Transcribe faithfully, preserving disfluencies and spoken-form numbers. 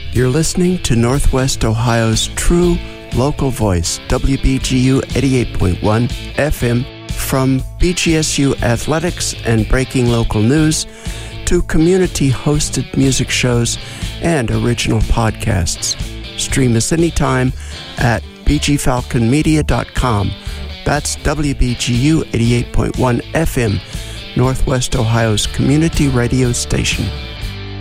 You're listening to Northwest Ohio's true local voice, W B G U eighty-eight point one F M. From B G S U athletics and breaking local news to community-hosted music shows and original podcasts. Stream us anytime at b g falcon media dot com. That's W B G U eighty-eight point one F M, Northwest Ohio's community radio station.